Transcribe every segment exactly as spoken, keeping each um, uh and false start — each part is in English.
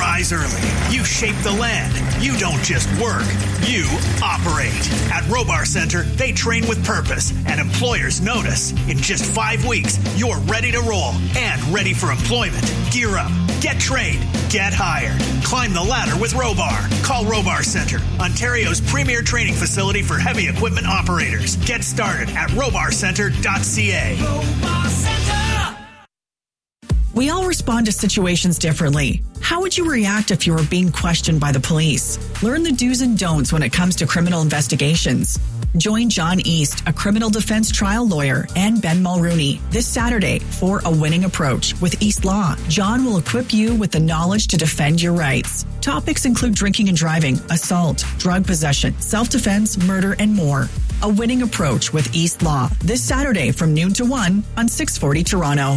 rise early. You shape the land. You don't just work. You operate. At Robar Center, they train with purpose, and employers notice. In just five weeks, you're ready to roll and ready for employment. Gear up. Get trained. Get hired. Climb the ladder with Robar. Call Robar Center, Ontario's premier training facility for heavy equipment operators. Get started at robar center dot c a. Robar Center. We all respond to situations differently. How would you react if you were being questioned by the police? Learn the do's and don'ts when it comes to criminal investigations. Join John East, a criminal defense trial lawyer, and Ben Mulrooney this Saturday for A Winning Approach with East Law. John will equip you with the knowledge to defend your rights. Topics include drinking and driving, assault, drug possession, self-defense, murder, and more. A Winning Approach with East Law this Saturday from noon to one on six forty Toronto.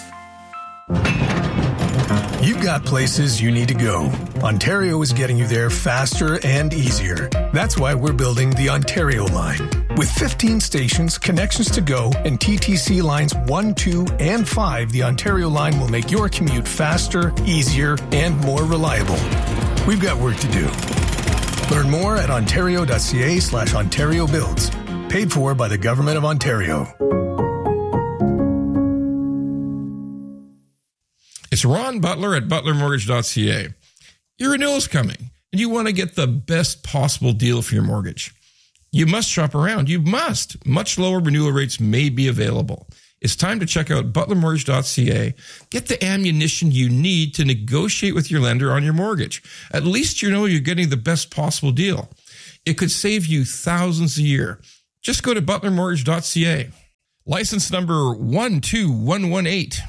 You've got places you need to go. Ontario is getting you there faster and easier. That's why we're building the Ontario line. With fifteen stations, connections to go, and T T C lines one, two, and five, the Ontario line will make your commute faster, easier, and more reliable. We've got work to do. Learn more at ontario.ca slash Ontario Builds. Paid for by the Government of Ontario. It's Ron Butler at butler mortgage dot c a. Your renewal's coming, and you want to get the best possible deal for your mortgage. You must shop around. You must. Much lower renewal rates may be available. It's time to check out butler mortgage dot c a. Get the ammunition you need to negotiate with your lender on your mortgage. At least you know you're getting the best possible deal. It could save you thousands a year. Just go to butler mortgage dot c a. License number one two one one eight.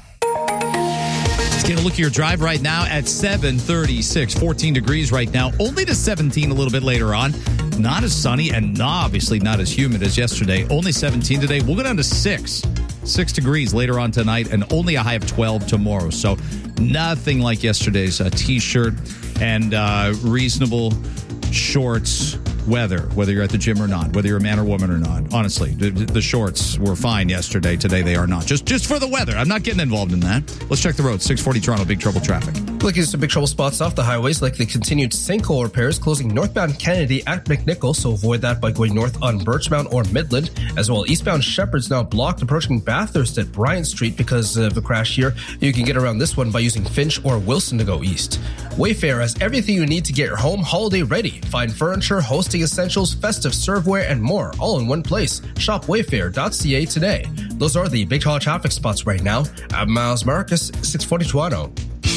Let's get a look at your drive right now at seven thirty-six, fourteen degrees right now, only to seventeen a little bit later on. Not as sunny and obviously not as humid as yesterday. Only seventeen today. We'll go down to six. Six degrees later on tonight and only a high of twelve tomorrow. So nothing like yesterday's uh, T-shirt and uh, reasonable shorts weather, whether you're at the gym or not, whether you're a man or woman or not. Honestly, the, the shorts were fine yesterday. Today they are not. Just just for the weather. I'm not getting involved in that. Let's check the road. six forty Toronto, big trouble traffic. Looking at some big trouble spots off the highways, like the continued sinkhole repairs closing northbound Kennedy at McNichol, so avoid that by going north on Birchmount or Midland. As well, eastbound Shepherd's now blocked approaching Bathurst at Bryant Street because of a crash here. You can get around this one by using Finch or Wilson to go east. Wayfair has everything you need to get your home holiday ready. Find furniture, hosting essentials, festive serveware, and more, all in one place. Shop wayfair dot c a today. Those are the big traffic spots right now. I'm Miles Marcus, six forty Toronto.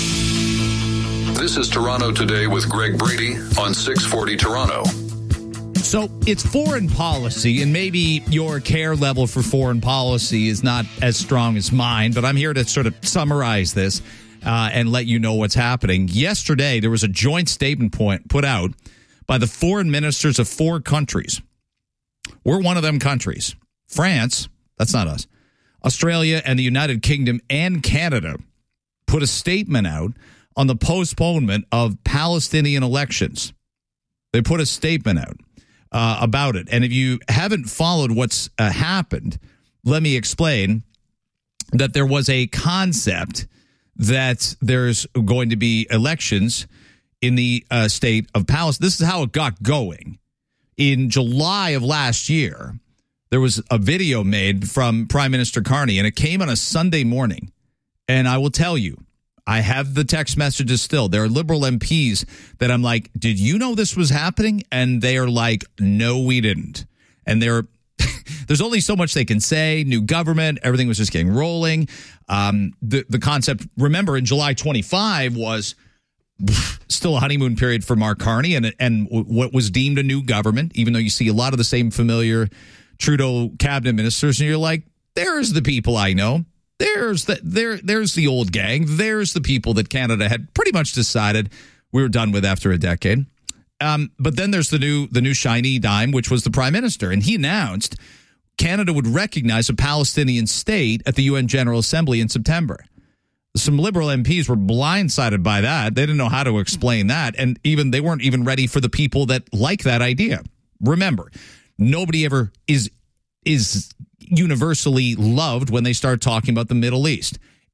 This is Toronto Today with Greg Brady on six forty Toronto. So it's foreign policy, and maybe your care level for foreign policy is not as strong as mine, but I'm here to sort of summarize this uh, and let you know what's happening. Yesterday, there was a joint statement point put out by the foreign ministers of four countries. We're one of them countries. France, that's not us. Australia and the United Kingdom and Canada put a statement out on the postponement of Palestinian elections. They put a statement out uh, about it. And if you haven't followed what's uh, happened, let me explain that there was a concept that there's going to be elections in the uh, state of Palestine. This is how it got going. In July of last year, there was a video made from Prime Minister Carney, and it came on a Sunday morning. And I will tell you, I have the text messages still. There are Liberal M Ps that I'm like, did you know this was happening? And they are like, no, we didn't. And they're there's only so much they can say. New government, everything was just getting rolling. Um, the, the concept, remember, in July twenty-fifth was still a honeymoon period for Mark Carney and, and what was deemed a new government, even though you see a lot of the same familiar Trudeau cabinet ministers, and you're like, there's the people I know. There's the, there, there's the old gang. There's the people that Canada had pretty much decided we were done with after a decade. Um, but then there's the new the new shiny dime, which was the prime minister. And he announced Canada would recognize a Palestinian state at the U N General Assembly in September. Some Liberal M Ps were blindsided by that. They didn't know how to explain that. And even they weren't even ready for the people that like that idea. Remember, nobody ever is is universally loved when they start talking about the Middle East.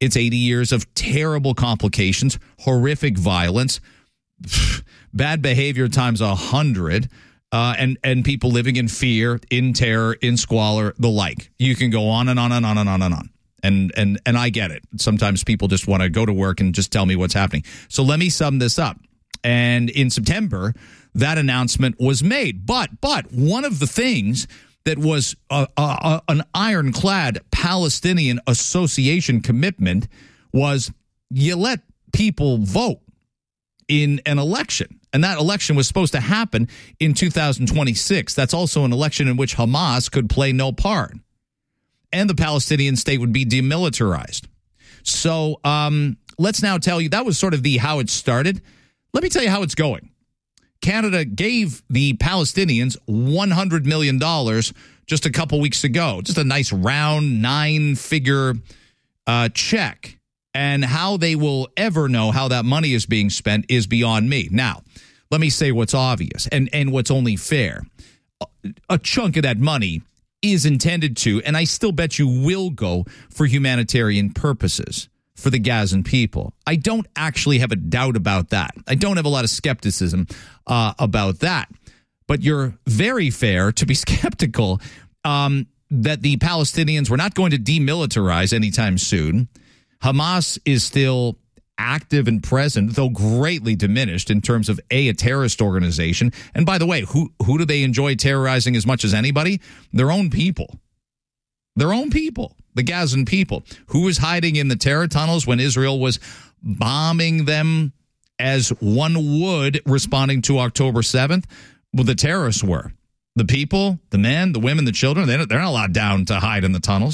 It's eighty years of terrible complications, horrific violence, bad behavior times a hundred, uh, and, and people living in fear, in terror, in squalor, the like. You can go on and on and on and on and on. And, and, and I get it. Sometimes people just want to go to work and just tell me what's happening. So let me sum this up. And in September, that announcement was made. But, but one of the things that was a, a, a, an ironclad Palestinian Association commitment was you let people vote in an election. And that election was supposed to happen in two thousand twenty-six. That's also an election in which Hamas could play no part. And the Palestinian state would be demilitarized. So um, let's now tell you, that was sort of the how it started. Let me tell you how it's going. Canada gave the Palestinians one hundred million dollars just a couple weeks ago. Just a nice round nine-figure uh, check. And how they will ever know how that money is being spent is beyond me. Now, let me say what's obvious and, and what's only fair. A chunk of that money is intended to, and I still bet you will go for humanitarian purposes for the Gazan people. I don't actually have a doubt about that. I don't have a lot of skepticism uh, about that. But you're very fair to be skeptical um, that the Palestinians were not going to demilitarize anytime soon. Hamas is still active and present, though greatly diminished in terms of a, a terrorist organization. And by the way, who who do they enjoy terrorizing as much as anybody? Their own people. Their own people, the Gazan people. Who was hiding in the terror tunnels when Israel was bombing them as one would responding to October seventh? Well, the terrorists were. The people, the men, the women, the children, they're not allowed down to hide in the tunnels.